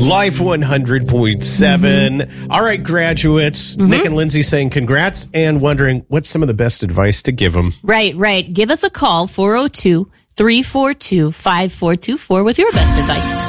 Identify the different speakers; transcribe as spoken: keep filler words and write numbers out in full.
Speaker 1: Life one hundred point seven. Mm-hmm. All right, graduates. Mm-hmm. Nick and Lindsay saying congrats and wondering what's some of the best advice to give them.
Speaker 2: Right, right. Give us a call, four oh two, three four two, five four two four with your best advice.